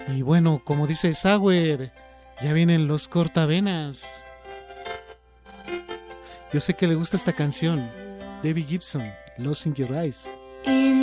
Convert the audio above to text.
Y bueno, como dice Sauer, ya vienen los cortavenas. Yo sé que le gusta esta canción, Debbie Gibson, Lost in Your Eyes.